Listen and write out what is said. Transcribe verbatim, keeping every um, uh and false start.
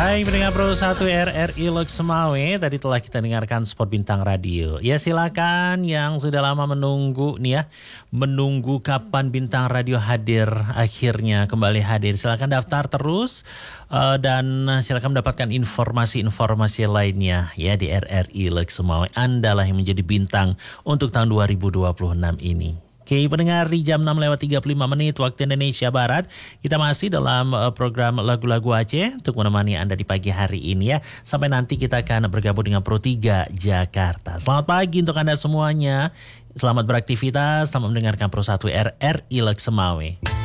Baik, pendengar Pro satu R R I Lok Semawe, tadi telah kita dengarkan spot Bintang Radio. Ya silakan yang sudah lama menunggu nih ya, menunggu kapan Bintang Radio hadir, akhirnya kembali hadir. Silakan daftar terus uh, dan silakan mendapatkan informasi-informasi lainnya ya di R R I Lok Semawe. Anda lah yang menjadi bintang untuk tahun dua ribu dua puluh enam ini. Oke, pendengar, di jam enam lewat tiga puluh lima menit waktu Indonesia Barat, kita masih dalam uh, program Lagu-Lagu Aceh untuk menemani Anda di pagi hari ini ya. Sampai nanti kita akan bergabung dengan Pro tiga Jakarta. Selamat pagi untuk Anda semuanya. Selamat beraktivitas, selamat mendengarkan Pro satu R R I Lok Semawe.